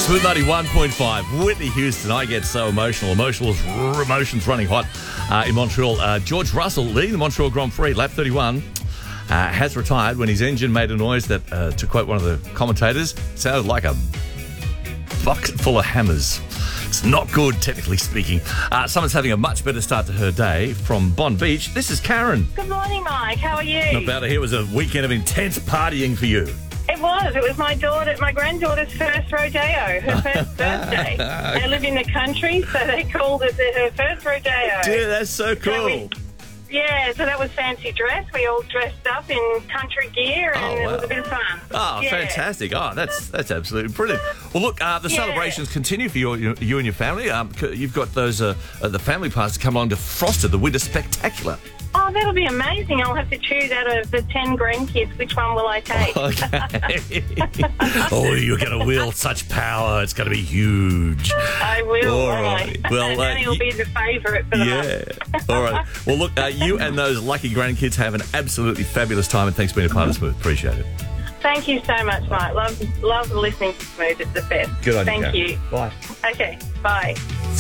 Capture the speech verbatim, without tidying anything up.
Smooth ninety-one point five. Whitney Houston, I get so emotional. Emotional, emotions running hot uh, in Montreal. Uh, George Russell, leading the Montreal Grand Prix, lap thirty-one, uh, has retired when his engine made a noise that, uh, to quote one of the commentators, sounded like a bucket full of hammers. It's not good, technically speaking. Uh, someone's having a much better start to her day from Bond Beach. This is Karen. Good morning, Mike. How are you? Not bad. I hear it was a weekend of intense partying for you. It was. It was my daughter, my granddaughter's first rodeo, her first birthday. They live in the country, so they called it her first rodeo. Dude, that's so cool. So we, yeah, so that was fancy dress. We all dressed up in country gear, and Oh, wow. it was a bit of fun. Oh, yeah. fantastic. Oh, that's that's absolutely brilliant. Well, look, uh, the Yeah. celebrations continue for you, you, you and your family. Um, c- you've got those uh, uh, the family parts to come along to Frosted, the Winter Spectacular. Oh, that'll be amazing. I'll have to choose out of the ten grandkids, which one will I take? Okay. Oh, you're going to wield such power. It's going to be huge. I will. All won't right. I? Well, and uh, Danny will you- be the favourite for the month. Yeah. All right. Well, look, uh, you and those lucky grandkids have an absolutely fabulous time, and thanks for being a part of Smooth. Appreciate it. Thank you so much, Mike. Love, love listening to Smooth. It's the best. Good on you, Thank Karen. you. Bye. Okay, bye.